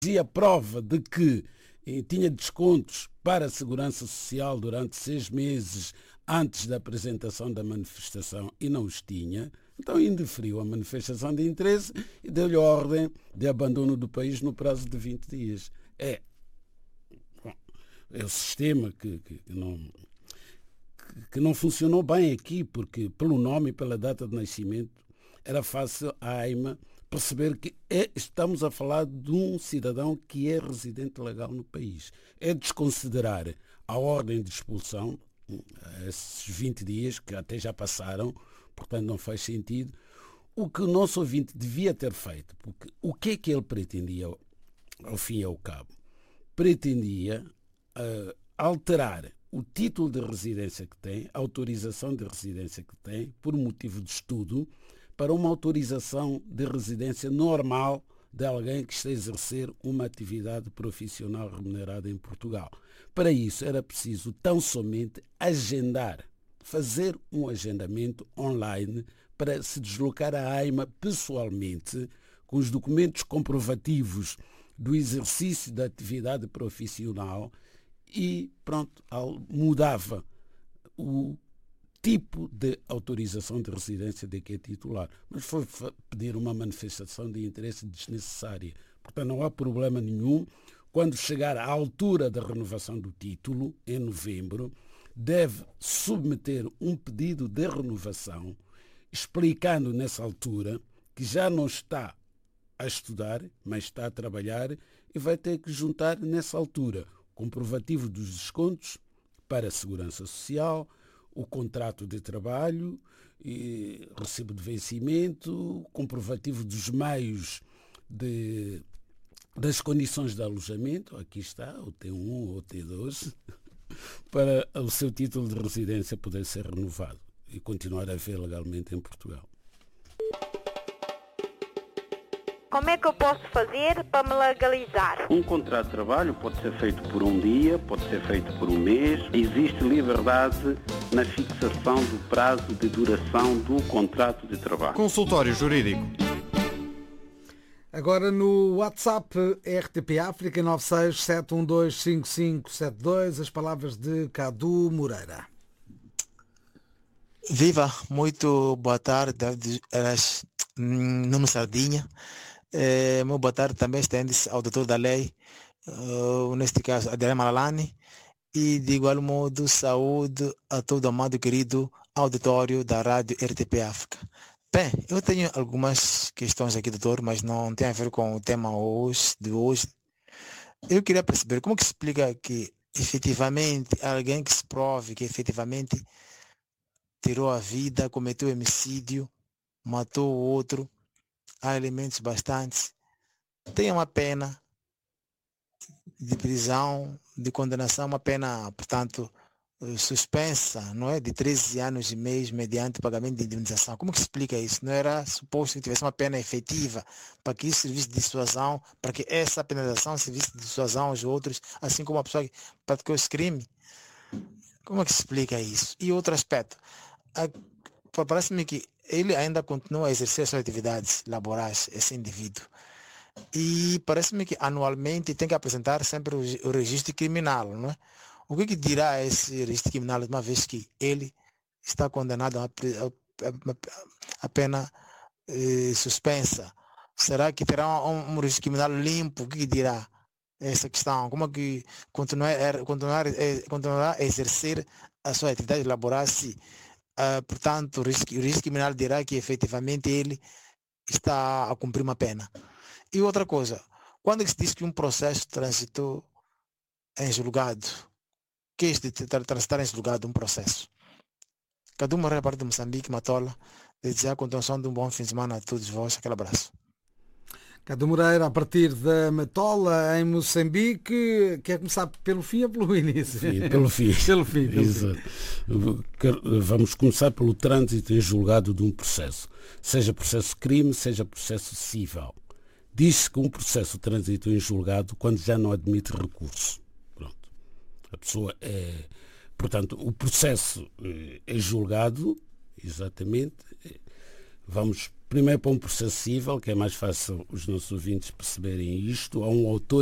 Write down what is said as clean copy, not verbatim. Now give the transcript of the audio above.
a prova de que tinha descontos para a Segurança Social durante 6 meses antes da apresentação da manifestação e não os tinha, então indeferiu a manifestação de interesse e deu-lhe ordem de abandono do país no prazo de 20 dias. É o sistema que não funcionou bem aqui, porque pelo nome e pela data de nascimento era fácil a AIMA perceber que estamos a falar de um cidadão que é residente legal no país. É desconsiderar a ordem de expulsão, esses 20 dias que até já passaram, portanto não faz sentido. O que o nosso ouvinte devia ter feito, porque o que é que ele pretendia ao fim e ao cabo? Pretendia alterar o título de residência que tem, a autorização de residência que tem, por motivo de estudo, para uma autorização de residência normal de alguém que está a exercer uma atividade profissional remunerada em Portugal. Para isso era preciso tão somente fazer um agendamento online para se deslocar à AIMA pessoalmente, com os documentos comprovativos do exercício da atividade profissional e pronto, mudava o tipo de autorização de residência de que é titular. Mas foi pedir uma manifestação de interesse desnecessária. Portanto, não há problema nenhum. Quando chegar à altura da renovação do título, em novembro, deve submeter um pedido de renovação, explicando nessa altura que já não está a estudar, mas está a trabalhar e vai ter que juntar nessa altura comprovativo dos descontos para a Segurança Social, o contrato de trabalho, recibo de vencimento, comprovativo dos meios das condições de alojamento, aqui está, o T1 ou o T2, para o seu título de residência poder ser renovado e continuar a viver legalmente em Portugal. Como é que eu posso fazer para me legalizar? Um contrato de trabalho pode ser feito por um dia, pode ser feito por um mês. Existe liberdade na fixação do prazo de duração do contrato de trabalho. Consultório Jurídico. Agora no WhatsApp RTP África 967125572, as palavras de Cadu Moreira. Viva, muito boa tarde, Nuno Sardinha. Muito boa tarde também estende-se ao doutor da lei, neste caso Adriano Malalani, e de igual modo saúde a todo amado e querido auditório da rádio RTP África. Bem, eu tenho algumas questões aqui, doutor, mas não tem a ver com o tema de hoje. Eu queria perceber como que se explica que efetivamente alguém que se prove que efetivamente tirou a vida, cometeu homicídio, matou o outro, há elementos bastantes, tem uma pena de prisão, de condenação, uma pena, portanto, suspensa, não é? De 13 anos e meio, mediante pagamento de indemnização. Como que se explica isso? Não era suposto que tivesse uma pena efetiva para que isso servisse de dissuasão, para que essa penalização servisse de dissuasão aos outros, assim como a pessoa que praticou esse crime? Como é que se explica isso? E outro aspecto, parece-me que ele ainda continua a exercer suas atividades laborais, esse indivíduo. E parece-me que anualmente tem que apresentar sempre o registro criminal, não é? O que dirá esse registro criminal, uma vez que ele está condenado a pena suspensa? Será que terá um registro criminal limpo? O que dirá essa questão? Como é que continuará a exercer a sua atividade laboral se portanto, o risco criminal dirá que efetivamente ele está a cumprir uma pena. E outra coisa, quando se diz que um processo transitou em julgado, que é de transitar em julgado um processo? Cada uma a parte de Moçambique, Matola, desejar a continuação de um bom fim de semana a todos vós. Aquele abraço. Cadu Moreira, a partir da Matola, em Moçambique, quer começar pelo fim ou pelo início? Pelo fim. Pelo fim. Exato. Vamos começar pelo trânsito em julgado de um processo. Seja processo crime, seja processo civil. Diz-se que um processo trânsito em julgado quando já não admite recurso. Pronto. A pessoa é... Portanto, o processo é julgado, exatamente. Vamos Primeiro para um processo civil, que é mais fácil os nossos ouvintes perceberem isto. Há um autor